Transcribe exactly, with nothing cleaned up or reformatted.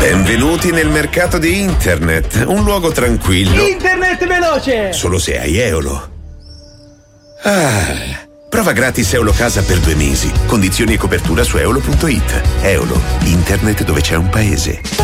Benvenuti nel mercato di internet, un luogo tranquillo. Internet veloce! Solo se hai Eolo. Ah, prova gratis Eolo Casa per due mesi. Condizioni e copertura su eolo punto it. Eolo, internet dove c'è un paese.